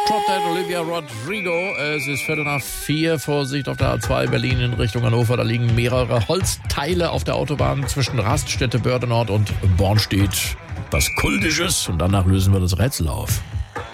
Drop Dead, Olivia Rodrigo. Es ist 3:45. Vorsicht auf der A2 Berlin in Richtung Hannover. Da liegen mehrere Holzteile auf der Autobahn zwischen Raststätte Bördenort und Bornstedt. Was Kultisches. Und danach lösen wir das Rätsel auf.